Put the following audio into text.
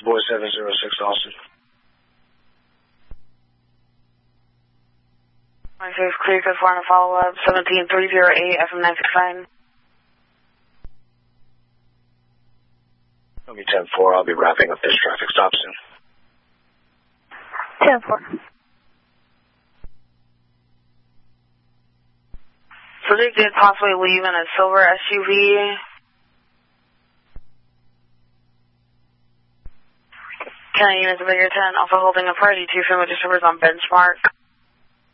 Boy 706 Austin. My safe clear code 4 on a follow-up, 17308 FM 969. I'll be 10-4. I'll be wrapping up this traffic stop soon. 10-4. So they did possibly leave in a silver SUV. Can I use a bigger 10, also holding a party 2 family disturbers on benchmark.